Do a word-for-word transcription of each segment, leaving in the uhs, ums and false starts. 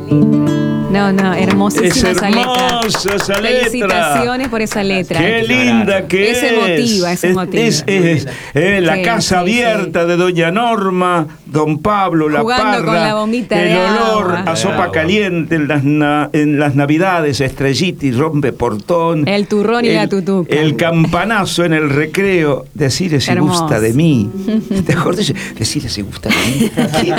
No, no, hermosísima es esa letra. hermosa esa letra. Felicitaciones por esa letra. Qué linda que es. Es emotiva, es emotiva. Es, es, es, eh, la Sí, casa sí, abierta sí. de Doña Norma, Don Pablo, la Jugando parra, con la bombita el de olor agua. a sopa caliente en las, na- en las navidades, estrellita y rompe portón. El turrón y el, la tutuca. El campanazo en el recreo. Decirle si Hermoso. gusta de mí. ¿Te acuerdas? Decirle si gusta de mí.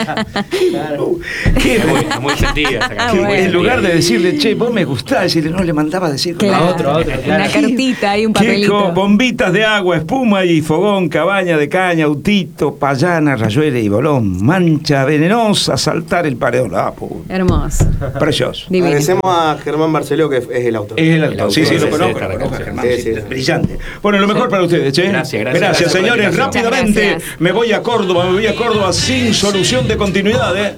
¿Qué? ¿Qué? Muy, muy sentida esa Ah, canción. bueno. En lugar de decirle, che, vos me gustás, decirle, no, le mandaba a decir Claro. A otro, a otro, claro. Una cartita y un Qué papelito. co- bombitas de agua, espuma y fogón, cabaña de caña, autito, payana, rayuela y bolón, mancha venenosa, saltar el paredón. Ah, pu- Hermoso. precioso. Divino. Agradecemos a Germán Barceló, que es el autor. Es el autor. Sí, sí, autor, lo sí, conozco. sí, lo sí, conozco, sí, Germán, sí, sí, sí. brillante. Bueno, lo mejor para ustedes, ¿eh? Gracias, gracias, Gracias, gracias por la señores. invitación. Rápidamente Muchas gracias. me voy a Córdoba, me voy a Córdoba sin solución de continuidad, ¿eh?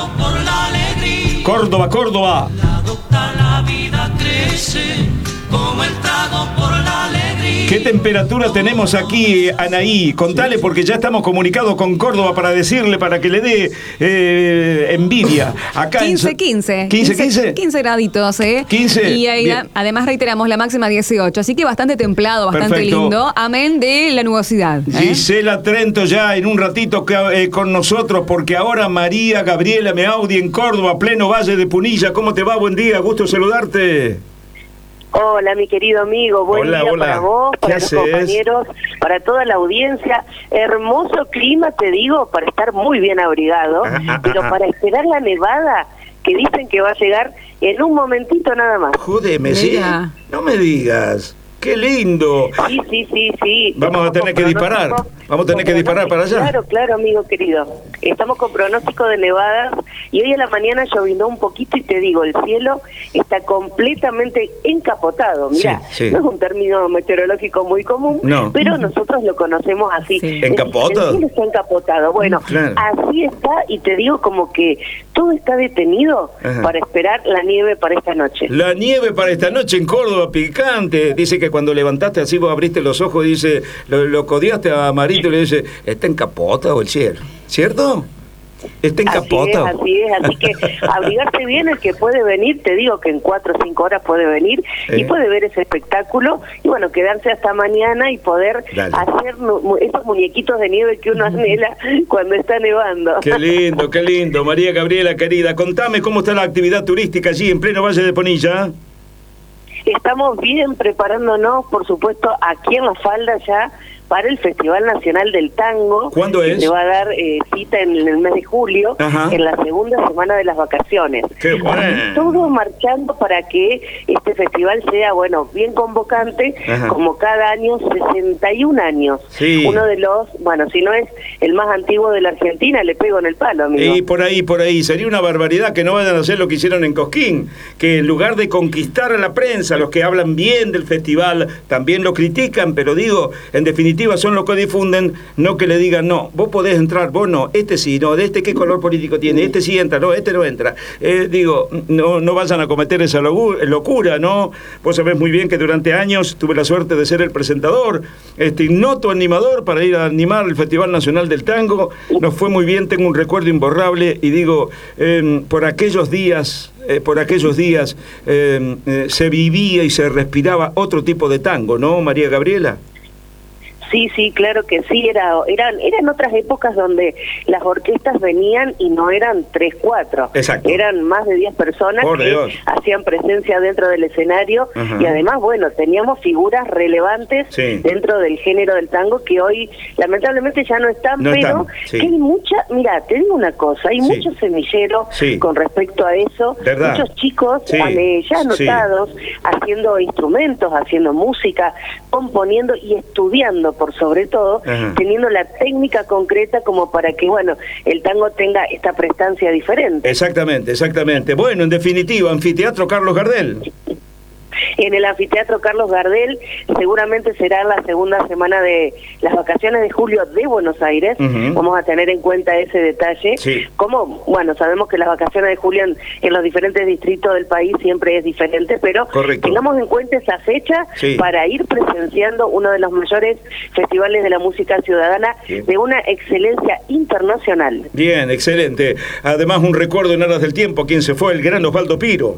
Córdoba, Córdoba. La vida crece como el trago por la alegría. ¿Qué temperatura tenemos aquí, Anaí? Contale, porque ya estamos comunicados con Córdoba para decirle, para que le dé eh, envidia. Acá en quince, So- quince. quince, quince. quince graditos, ¿eh? quince, Y ahí, bien. además reiteramos la máxima dieciocho. Así que bastante templado, bastante Perfecto. lindo. Amén de la nubosidad. ¿eh? Gisela Trento ya en un ratito ca- eh, con nosotros, porque ahora María Gabriela Meaudi en Córdoba, pleno Valle de Punilla. ¿Cómo te va? Buen día, gusto saludarte. Hola, mi querido amigo, buen Hola, día hola. para vos, ¿Qué para los haces? compañeros, para toda la audiencia. Hermoso clima, te digo, para estar muy bien abrigado, Ah, ah, pero ah. para esperar la nevada que dicen que va a llegar en un momentito nada más. Jódeme, ¿sí? Mira. No me digas. ¡Qué lindo! Sí, sí, sí, sí. Vamos a Estamos tener con que disparar. pronóstico- Vamos a tener con que disparar para allá. Claro, claro, amigo querido. Estamos con pronóstico de nevadas y hoy a la mañana llovinó un poquito y te digo, el cielo está completamente encapotado. Mira, Sí, sí. no es un término meteorológico muy común, No. pero nosotros lo conocemos así. Sí. El- ¿Encapotado? El cielo está encapotado. Bueno, Claro. así está y te digo como que todo está detenido Ajá. para esperar la nieve para esta noche. La nieve para esta noche en Córdoba, picante. Dice que cuando levantaste así, vos abriste los ojos y dice, lo, lo codiaste a Marito y le dice, está encapotado el cielo. ¿Cierto? Está encapotado. Así es, así es, así que abrigarse bien el que puede venir, te digo que en cuatro o cinco horas puede venir Eh. y puede ver ese espectáculo y bueno, quedarse hasta mañana y poder Dale. hacer nu- mu- esos muñequitos de nieve que uno anhela cuando está nevando. Qué lindo, qué lindo. María Gabriela, querida, contame cómo está la actividad turística allí en pleno Valle de Punilla. Estamos bien preparándonos, por supuesto, aquí en La Falda ya para el Festival Nacional del Tango. ¿Cuándo que es? Se va a dar eh, cita en el mes de julio, Ajá. en la segunda semana de las vacaciones. Qué bueno. Todo marchando para que este festival sea, bueno, bien convocante, Ajá. como cada año, sesenta y un años. Sí. Uno de los, bueno, si no es el más antiguo de la Argentina, le pego en el palo, amigo. Y por ahí, por ahí, sería una barbaridad que no vayan a hacer lo que hicieron en Cosquín, que en lugar de conquistar a la prensa, los que hablan bien del festival, también lo critican, pero digo, en definitiva son los que difunden, no que le digan, no, vos podés entrar, vos no, este sí, no, de este qué color político tiene, este sí entra, no, este no entra. Eh, digo, no, no vayan a cometer esa logu- locura, ¿no? Vos sabés muy bien que durante años tuve la suerte de ser el presentador, este ignoto animador para ir a animar el Festival Nacional del Tango, nos fue muy bien, tengo un recuerdo imborrable y digo, eh, por aquellos días, eh, por aquellos días eh, eh, se vivía y se respiraba otro tipo de tango, ¿no, María Gabriela? Sí, sí, claro que sí, era, eran, eran otras épocas donde las orquestas venían y no eran tres, cuatro, Exacto. eran más de diez personas Por que Dios. hacían presencia dentro del escenario. Ajá. Y además, bueno, teníamos figuras relevantes Sí. dentro del género del tango que hoy lamentablemente ya no están, No pero están, sí. que hay mucha, mira, te digo una cosa, hay Sí. muchos semilleros Sí. con respecto a eso, ¿Verdad? muchos chicos Sí. eh, ya Sí. anotados, haciendo instrumentos, haciendo música, componiendo y estudiando por sobre todo, Ajá. teniendo la técnica concreta como para que, bueno, el tango tenga esta prestancia diferente. Exactamente, exactamente. Bueno, en definitiva, Anfiteatro Carlos Gardel. en el anfiteatro Carlos Gardel. Seguramente será la segunda semana de las vacaciones de julio de Buenos Aires. Uh-huh. Vamos a tener en cuenta ese detalle. Sí. Como, bueno, sabemos que las vacaciones de julio en, en los diferentes distritos del país siempre es diferente, pero correcto, tengamos en cuenta esa fecha sí, para ir presenciando uno de los mayores festivales de la música ciudadana, sí, de una excelencia internacional. Bien, excelente. Además, un recuerdo en aras del tiempo, quien se fue, el gran Osvaldo Piro.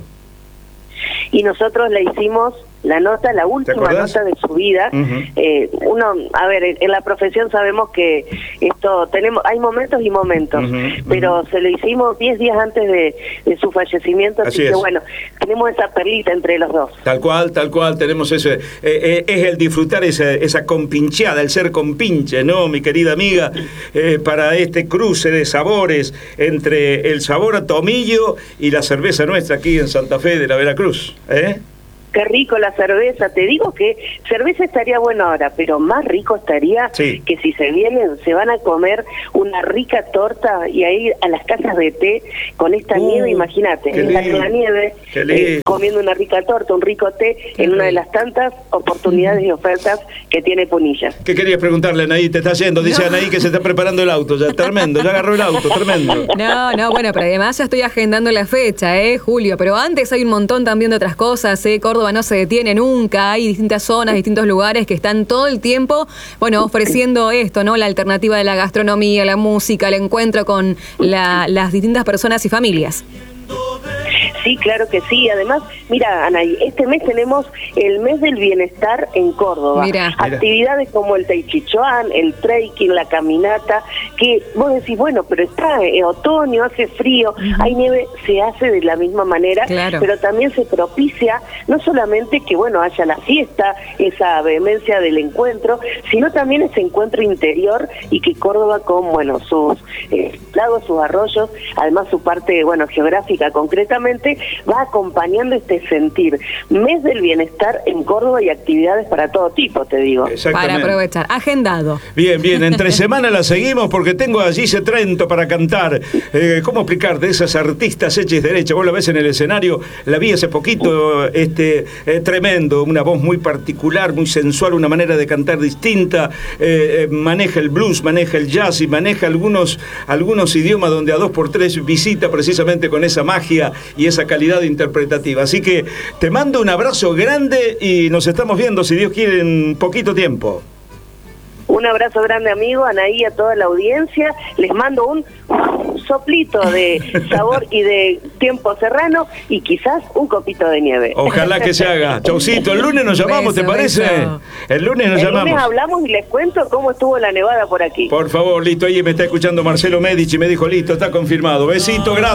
Y nosotros le hicimos la nota, la última nota de su vida. Uh-huh. eh, uno, a ver, en, en la profesión sabemos que esto tenemos, hay momentos y momentos, uh-huh, pero uh-huh, se lo hicimos diez días antes de, de su fallecimiento, así, así que bueno, tenemos esa perlita entre los dos. Tal cual, tal cual, tenemos ese, eh, eh, es el disfrutar esa, esa compincheada, el ser compinche, ¿no, mi querida amiga? Eh, para este cruce de sabores entre el sabor a tomillo y la cerveza nuestra aquí en Santa Fe de la Veracruz, ¿eh? Qué rico la cerveza, te digo que cerveza estaría bueno ahora, pero más rico estaría, sí, que si se vienen, se van a comer una rica torta y a ir a las casas de té con esta uh, nieve, imagínate, en la, la nieve, eh, comiendo una rica torta, un rico té, qué en lindo, una de las tantas oportunidades y ofertas que tiene Punilla. ¿Qué querías preguntarle, Anaí? Te está yendo, dice no. Anaí que se está preparando el auto, ya tremendo, ya agarró el auto, tremendo. No, no, bueno, pero además ya estoy agendando la fecha, ¿eh, Julio? Pero antes hay un montón también de otras cosas, ¿eh? Córdoba no se detiene nunca, hay distintas zonas, distintos lugares que están todo el tiempo, bueno, ofreciendo esto, ¿no? La alternativa de la gastronomía, la música, el encuentro con la, las distintas personas y familias. Sí, claro que sí. Además, mira, Anaí, este mes tenemos el mes del bienestar en Córdoba. Mira, actividades mira. como el Tai Chi Chuan, el trekking, la caminata, que vos decís, bueno, pero está en otoño, hace frío, uh-huh, hay nieve, se hace de la misma manera, claro, pero también se propicia no solamente que, bueno, haya la fiesta, esa vehemencia del encuentro, sino también ese encuentro interior y que Córdoba con, bueno, sus eh, lagos, sus arroyos, además su parte, bueno, geográfica concretamente, va acompañando este sentir. Mes del bienestar en Córdoba y actividades para todo tipo, te digo. Para aprovechar. Agendado. Bien, bien. Entre semana la seguimos porque tengo a Gise Trento para cantar. Eh, ¿Cómo explicarte? Esas artistas hechas derecha. Vos la ves en el escenario, la vi hace poquito, este, eh, tremendo. Una voz muy particular, muy sensual, una manera de cantar distinta. Eh, eh, maneja el blues, maneja el jazz y maneja algunos, algunos idiomas donde a dos por tres visita precisamente con esa magia y esa calidad interpretativa. Así que te mando un abrazo grande y nos estamos viendo, si Dios quiere, en poquito tiempo. Un abrazo grande, amigo, Anaí, a toda la audiencia. Les mando un soplito de sabor y de tiempo serrano y quizás un copito de nieve. Ojalá que se haga. Chaucito, el lunes nos llamamos, beso, ¿te parece? Beso. El lunes nos el llamamos. El lunes hablamos y les cuento cómo estuvo la nevada por aquí. Por favor, listo. Ahí me está escuchando Marcelo Medici y me dijo, listo, está confirmado. Besito, gracias.